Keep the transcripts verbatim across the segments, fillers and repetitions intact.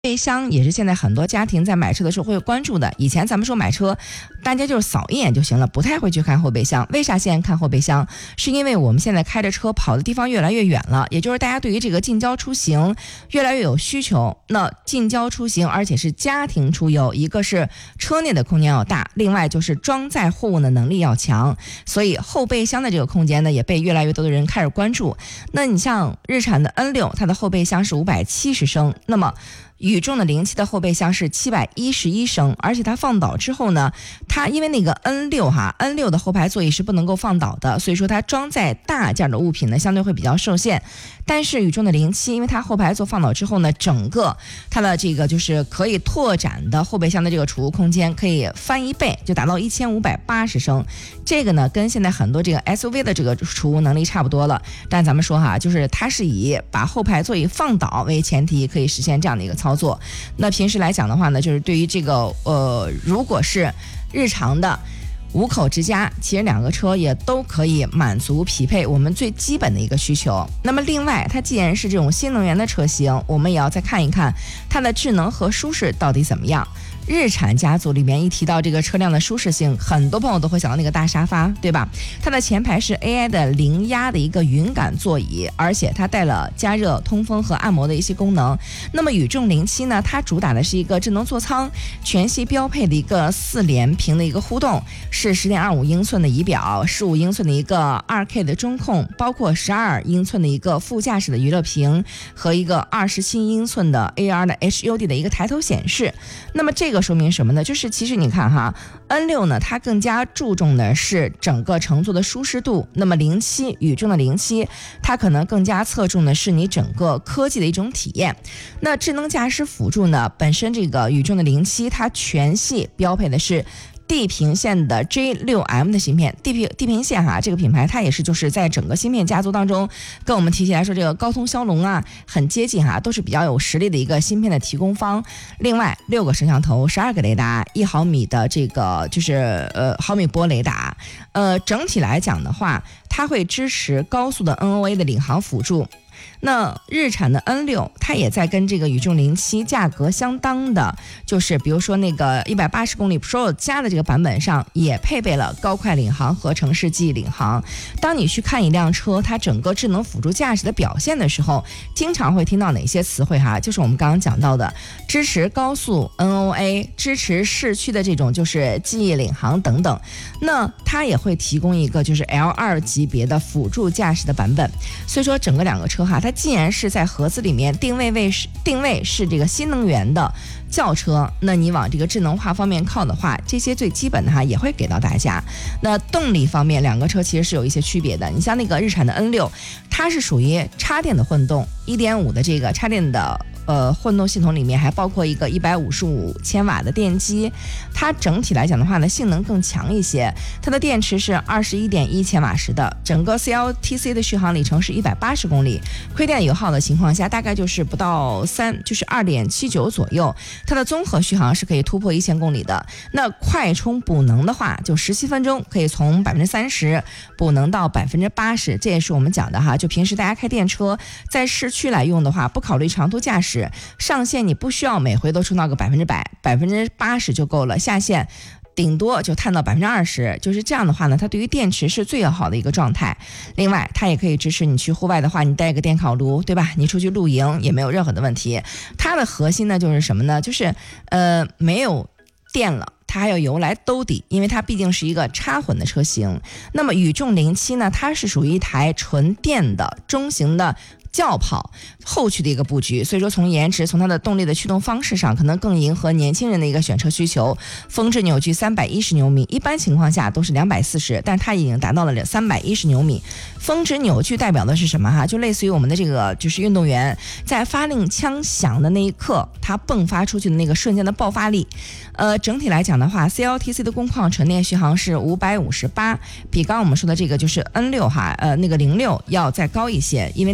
备箱也是现在很多家庭在买车的时候会关注的。以前咱们说买车，大家就是扫一眼就行了，不太会去看后备箱。为啥现在看后备箱？是因为我们现在开着车跑的地方越来越远了，也就是大家对于这个近郊出行越来越有需求。那近郊出行，而且是家庭出游，一个是车内的空间要大，另外就是装载货物的能力要强，所以后备箱的这个空间呢，也被越来越多的人开始关注。那你像日产的 N 六， 它的后备箱是五百七十升，那么宇众的零七的后备箱是七百一十一升，而且它放倒之后呢，它因为那个 N 六 哈 N 六 的后排座椅是不能够放倒的，所以说它装载大件的物品呢相对会比较受限。但是宇众的零七，因为它后排座放倒之后呢，整个它的这个就是可以拓展的后备箱的这个储物空间可以翻一倍，就达到一千五百八十升。这个呢跟现在很多这个 S U V 的这个储物能力差不多了。但咱们说哈，就是它是以把后排座椅放倒为前提，可以实现这样的一个操作。那平时来讲的话呢，就是对于这个呃，如果是日常的五口之家，其实两个车也都可以满足匹配我们最基本的一个需求。那么另外，它既然是这种新能源的车型，我们也要再看一看它的智能和舒适到底怎么样。日产家族里面一提到这个车辆的舒适性，很多朋友都会想到那个大沙发，对吧？它的前排是 A I 的零压的一个云感座椅，而且它带了加热、通风和按摩的一些功能。那么宇众零七呢，它主打的是一个智能座舱，全系标配的一个四连屏的一个互动，是 十点二五英寸的仪表，十五英寸的一个 二 K 的中控，包括十二英寸的一个副驾驶的娱乐屏和一个二十七英寸的 A R 的 H U D 的一个抬头显示。那么这个说明什么呢？就是其实你看哈 N 六 呢，它更加注重的是整个乘坐的舒适度，那么零七宇众的零七，它可能更加侧重的是你整个科技的一种体验。那智能驾驶辅助呢，本身这个宇众的零七，它全系标配的是地平线的 J 六 M 的芯片。地平地平线哈，这个品牌它也是就是在整个芯片家族当中，跟我们提起来说这个高通骁龙啊很接近哈，都是比较有实力的一个芯片的提供方。另外六个摄像头，十二个雷达，一毫米的这个就是呃毫米波雷达。呃，整体来讲的话，它会支持高速的 N O A 的领航辅助。那日产的 N 六 它也在跟这个宇众零七价格相当的，就是比如说那个一百八十公里 Pro 加的这个版本上也配备了高快领航和城市记忆领航。当你去看一辆车它整个智能辅助驾驶的表现的时候，经常会听到哪些词汇哈？就是我们刚刚讲到的支持高速 N O A， 支持市区的这种就是记忆领航等等。那它也会提供一个就是 L 二 级别的辅助驾驶的版本。所以说整个两个车哈，它既然是在合资里面定位为是定位是这个新能源的轿车，那你往这个智能化方面靠的话，这些最基本的哈也会给到大家。那动力方面，两个车其实是有一些区别的。你像那个日产的 N 六， 它是属于插电的混动， 一点五 的这个插电的呃，混动系统里面还包括一个一百五十五千瓦的电机，它整体来讲的话呢，性能更强一些。它的电池是 二十一点一千瓦时的，整个 C L T C 的续航里程是一百八十公里，亏电油耗的情况下大概就是不到三，就是 二点七九 左右。它的综合续航是可以突破一千公里的。那快充补能的话，就十七分钟可以从 百分之三十 补能到 百分之八十， 这也是我们讲的哈，就平时大家开电车在市区来用的话，不考虑长途驾驶，上线你不需要每回都充到个百分之百，百分之八十就够了，下线顶多就探到百分之二十，就是这样的话呢，它对于电池是最好的一个状态。另外，它也可以支持你去户外的话，你带一个电烤炉，对吧？你出去露营也没有任何的问题。它的核心呢就是什么呢？就是呃没有电了，它还有油来兜底，因为它毕竟是一个插混的车型。那么宇众零七呢，它是属于一台纯电的中型的轿跑后驱的一个布局，所以说从颜值从它的动力的驱动方式上可能更迎合年轻人的一个选车需求。峰值扭矩三百一十牛米，一般情况下都是两百四十，但它已经达到了三百一十牛米。峰值扭矩代表的是什么哈？就类似于我们的这个就是运动员在发令枪响的那一刻，它迸发出去的那个瞬间的爆发力。呃，整体来讲的话 C L T C 的工况纯电续航是五百五十八，比刚刚我们说的这个就是 N 六 哈，呃那个零六要再高一些，因为那个零六它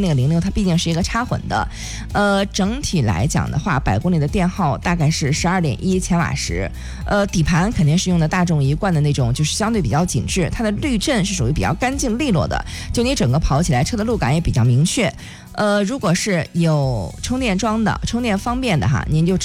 它毕竟是一个插混的。呃，整体来讲的话，百公里的电耗大概是十二点一千瓦时。呃，底盘肯定是用的大众一贯的那种，就是相对比较紧致，它的滤震是属于比较干净利落的，就你整个跑起来车的路感也比较明确。呃，如果是有充电桩的、充电方便的哈，您就